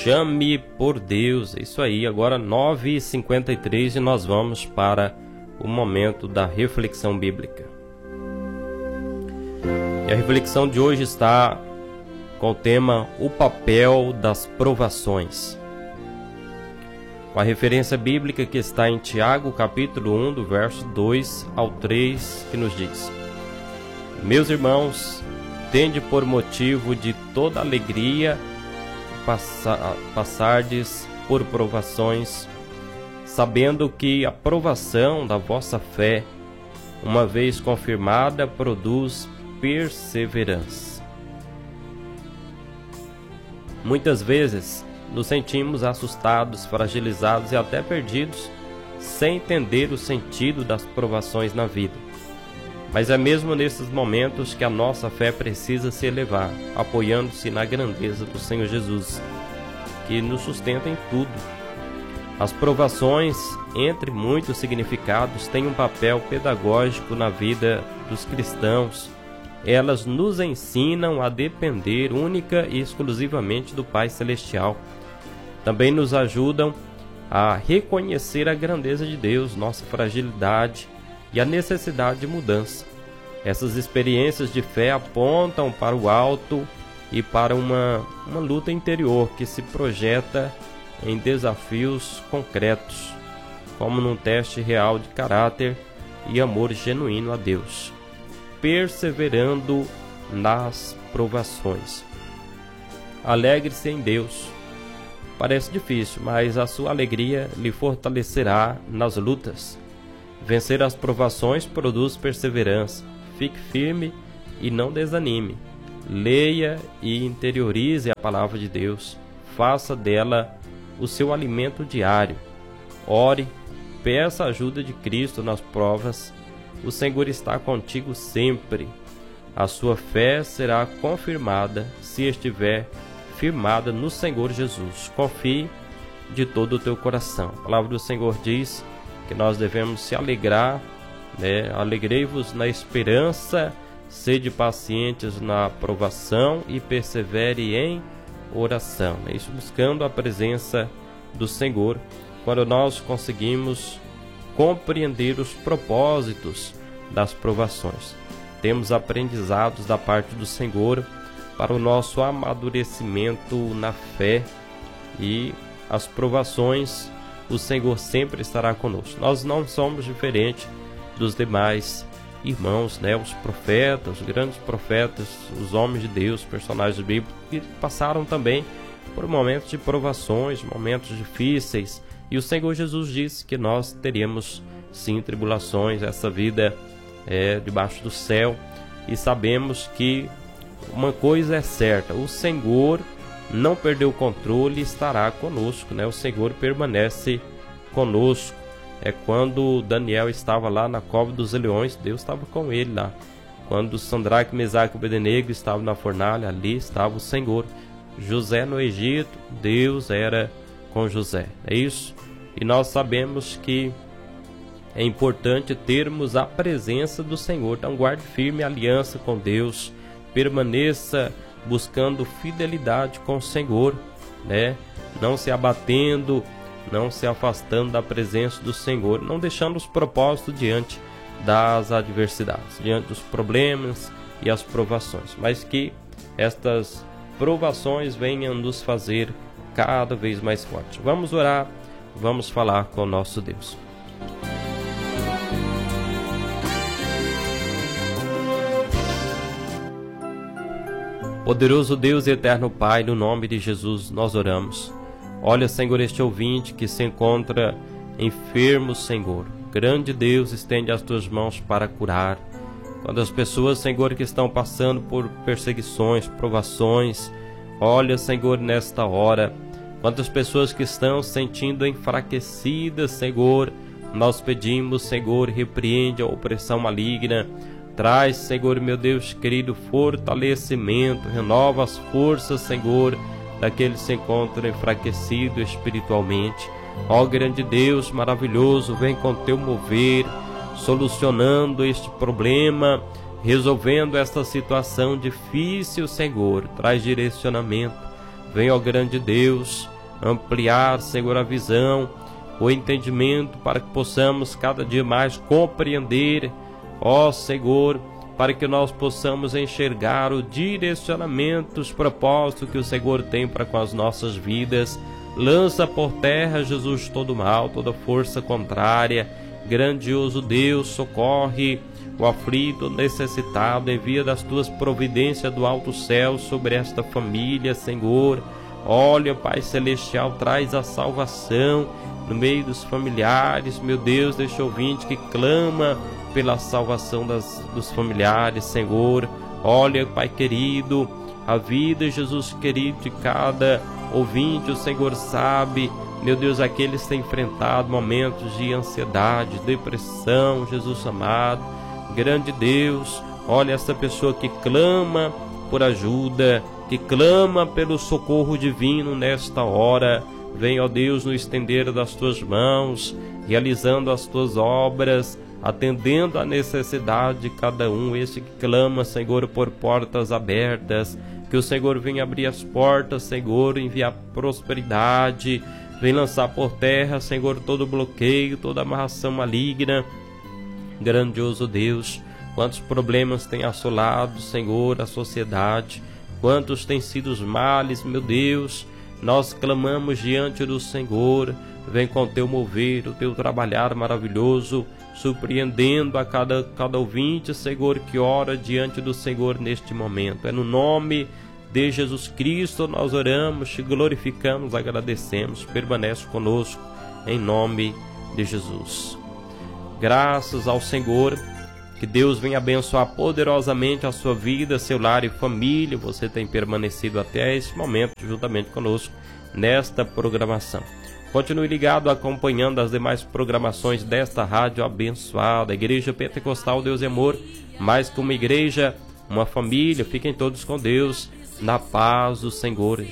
Chame por Deus. É isso aí, agora 9h53 e nós vamos para o momento da reflexão bíblica. E a reflexão de hoje está com o tema O papel das provações. Com a referência bíblica que está em Tiago, capítulo 1, do verso 2 ao 3, que nos diz: Meus irmãos, tende por motivo de toda alegria passardes por provações, sabendo que a provação da vossa fé, uma vez confirmada, produz perseverança. Muitas vezes nos sentimos assustados, fragilizados e até perdidos, sem entender o sentido das provações na vida. Mas é mesmo nesses momentos que a nossa fé precisa se elevar, apoiando-se na grandeza do Senhor Jesus, que nos sustenta em tudo. As provações, entre muitos significados, têm um papel pedagógico na vida dos cristãos. Elas nos ensinam a depender única e exclusivamente do Pai Celestial. Também nos ajudam a reconhecer a grandeza de Deus, nossa fragilidade e a necessidade de mudança. Essas experiências de fé apontam para o alto e para uma luta interior que se projeta em desafios concretos, como num teste real de caráter e amor genuíno a Deus, perseverando nas provações. Alegre-se em Deus. Parece difícil, mas a sua alegria lhe fortalecerá nas lutas. Vencer as provações produz perseverança. Fique firme e não desanime. Leia e interiorize a palavra de Deus. Faça dela o seu alimento diário. Ore, peça a ajuda de Cristo nas provas. O Senhor está contigo sempre. A sua fé será confirmada se estiver firmada no Senhor Jesus. Confie de todo o teu coração. A palavra do Senhor diz que nós devemos se alegrar, Alegrei-vos na esperança, sede pacientes na provação e persevere em oração. É isso, buscando a presença do Senhor, quando nós conseguimos compreender os propósitos das provações. Temos aprendizados da parte do Senhor para o nosso amadurecimento na fé, e as provações, o Senhor sempre estará conosco. Nós não somos diferentes dos demais irmãos, os profetas, os grandes profetas, os homens de Deus, personagens bíblicos, que passaram também por momentos de provações, momentos difíceis, e o Senhor Jesus disse que nós teríamos sim tribulações. Essa vida é debaixo do céu, e sabemos que uma coisa é certa: o Senhor não perdeu o controle e estará conosco, O Senhor permanece conosco. É quando Daniel estava lá na cova dos leões, Deus estava com ele lá. Quando Sadraque, Mesaque e Abednego estavam na fornalha, ali estava o Senhor. José no Egito, Deus era com José. É isso. E nós sabemos que é importante termos a presença do Senhor. Então guarde firme a aliança com Deus. Permaneça buscando fidelidade com o Senhor, Não se abatendo, não se afastando da presença do Senhor, não deixando os propósitos diante das adversidades, diante dos problemas e as provações, mas que estas provações venham nos fazer cada vez mais fortes. Vamos orar, vamos falar com o nosso Deus. Poderoso Deus e eterno Pai, no nome de Jesus nós oramos. Olha, Senhor, este ouvinte que se encontra enfermo, Senhor. Grande Deus, estende as tuas mãos para curar. Quando as pessoas, Senhor, que estão passando por perseguições, provações, olha, Senhor, nesta hora, quantas pessoas que estão se sentindo enfraquecidas, Senhor, nós pedimos, Senhor, repreende a opressão maligna. Traz, Senhor, meu Deus querido, fortalecimento, renova as forças, Senhor, daquele que se encontra enfraquecido espiritualmente. Ó grande Deus maravilhoso, vem com teu mover, solucionando este problema, resolvendo esta situação difícil, Senhor. Traz direcionamento, Vem, ó grande Deus, ampliar, Senhor, a visão, o entendimento, para que possamos cada dia mais compreender, ó Senhor, para que nós possamos enxergar o direcionamento, os propósitos que o Senhor tem para com as nossas vidas. Lança por terra, Jesus, todo mal, toda força contrária. Grandioso Deus, socorre o aflito, o necessitado, envia das tuas providências do alto céu sobre esta família, Senhor. Olha, Pai Celestial, traz a salvação no meio dos familiares, meu Deus, deste ouvinte que clama pela salvação dos familiares, Senhor. Olha, Pai querido, a vida, Jesus querido, de cada ouvinte, o Senhor sabe, meu Deus, aqueles que têm enfrentado momentos de ansiedade, depressão, Jesus amado, grande Deus, olha essa pessoa que clama por ajuda, que clama pelo socorro divino nesta hora. Vem, ó Deus, no estender das tuas mãos, realizando as tuas obras, atendendo à necessidade de cada um, esse que clama, Senhor, por portas abertas. Que o Senhor venha abrir as portas, Senhor, enviar prosperidade, vem lançar por terra, Senhor, todo bloqueio, toda amarração maligna. Grandioso Deus, quantos problemas tem assolado, Senhor, a sociedade, quantos têm sido os males, meu Deus, nós clamamos diante do Senhor. Vem com o teu mover, o teu trabalhar maravilhoso, surpreendendo a cada ouvinte, Senhor, que ora diante do Senhor neste momento. É no nome de Jesus Cristo nós oramos, te glorificamos, agradecemos. Permanece conosco, em nome de Jesus. Graças ao Senhor, que Deus venha abençoar poderosamente a sua vida, seu lar e família. Você tem permanecido até esse momento juntamente conosco nesta programação. Continue ligado, acompanhando as demais programações desta rádio abençoada. Igreja Pentecostal Deus e Amor, mais que uma igreja, uma família. Fiquem todos com Deus, na paz do Senhor